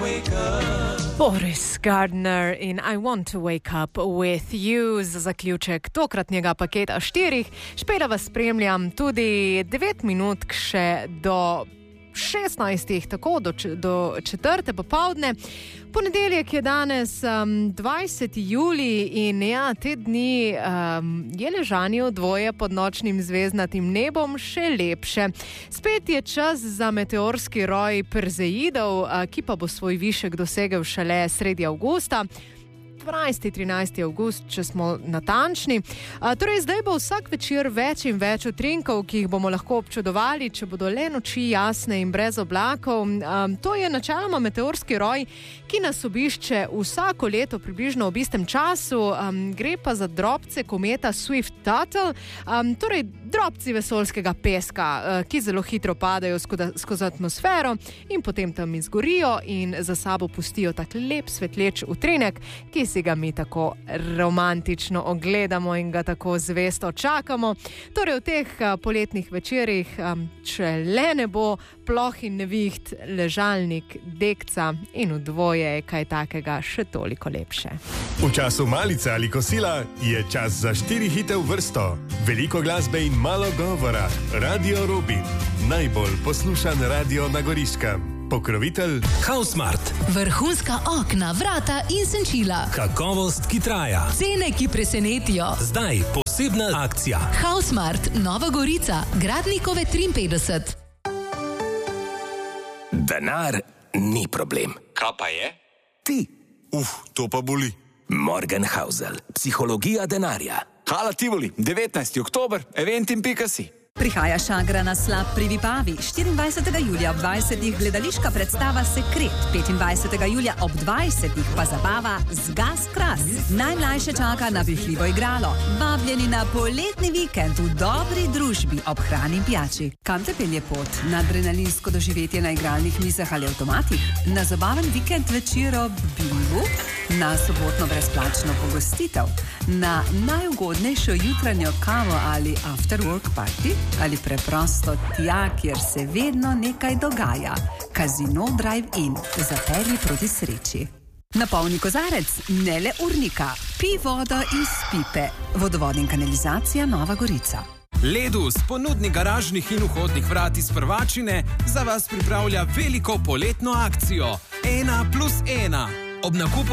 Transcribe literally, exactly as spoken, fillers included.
Boris Gardner in I Want to Wake Up With You za zaključek tokratnega paketa štirih. Špela vas spremljam tudi devet minut še do šestnajstih, tako do, do četrte popovdne. Ponedeljek je danes um, dvajseti julij in ja, te dni um, je ležanje v dvoje pod nočnim zvezdnatim nebom še lepše. Spet je čas za meteorski roj Perzeidov, uh, ki pa bo svoj višek dosegel šele sredi avgusta. dvanajsti trinajsti avgust, če smo natančni. A, torej, zdaj bo vsak večer več in več utrinkov, ki jih bomo lahko občudovali, če bodo le noči jasne in brez oblakov. A, to je načeloma meteorski roj, ki nas obišče vsako leto približno ob istem času. A, gre pa za drobce kometa Swift-Tuttle, a, torej drobci vesoljskega peska, a, ki zelo hitro padajo skozi, skozi atmosfero in potem tam izgorijo in za sabo pustijo tak lep svetleč utrinek, ki si ga mi tako romantično ogledamo in ga tako zvesto čakamo. Torej v teh a, poletnih večerih, a, če le ne bo ploh in neviht, ležalnik, dekca in v dvoje je kaj takega še toliko lepše. V času malice ali kosila je čas za štiri hite v vrsto. Veliko glasbe in malo govora. Radio Robin. Najbolj poslušan radio na Goriškem. Pokrovitelj Hausmart. Vrhunska okna, vrata in senčila. Kakovost, ki traja. Cene, ki presenetijo. Zdaj posebna akcija. Hausmart, Nova Gorica, Gradnikove triinpetdeset. Denar ni problem. Kaj pa je? Ti. Uf, to pa boli. Morgenhausel. Psihologija denarja. Hala Tivoli, devetnajsti oktober, eventim pika si. Prihaja Šagra na slap pri Vipavi. štiriindvajsetega julija ob dvajsetih gledališka predstava Sekret. petindvajsetega julija ob dvajsetih pa zabava Zgas Kras. Najmlajše čaka napihljivo igralo. Vabljeni na poletni vikend v dobri družbi ob hrani in pijači. Kam te pelje pot? Na adrenalinsko doživetje na igralnih mizah ali avtomatih? Na zabaven vikend večer ob bingu? Na sobotno brezplačno pogostitev? Na najugodnejšo jutranjo kavo ali after work party? Ali preprosto tja, kjer se vedno nekaj dogaja. Casino Drive-In. Zapelji proti sreči. Napolni kozarec, ne le urnika. Pij vodo iz pipe. Vodovod in kanalizacija Nova Gorica. Ledus, ponudnik garažnih in vhodnih vrat iz Prvačine, za vas pripravlja veliko poletno akcijo. Ena plus ena. Ob nakupu